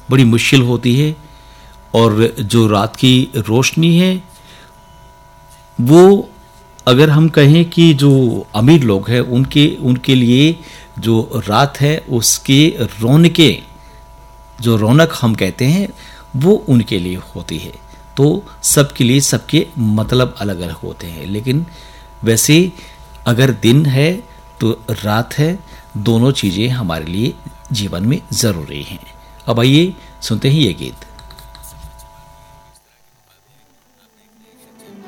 बड़ी मुश्किल होती है। और जो रात की रोशनी है वो, अगर हम कहें कि जो अमीर लोग हैं उनके लिए जो रात है उसके रौनकें, जो रौनक हम कहते हैं वो उनके लिए होती है। तो सबके लिए सबके मतलब अलग अलग होते हैं, लेकिन वैसे अगर दिन है तो रात है, दोनों चीज़ें हमारे लिए जीवन में ज़रूरी हैं। अब आइए सुनते हैं ये गीत।